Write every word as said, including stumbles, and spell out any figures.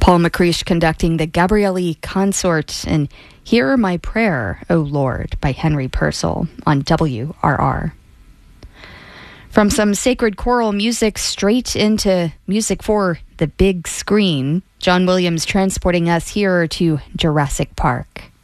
Paul McCreish conducting the Gabriele Consort and Hear My Prayer, O Lord, by Henry Purcell on W R R. From some sacred choral music straight into music for the big screen, John Williams transporting us here to Jurassic Park.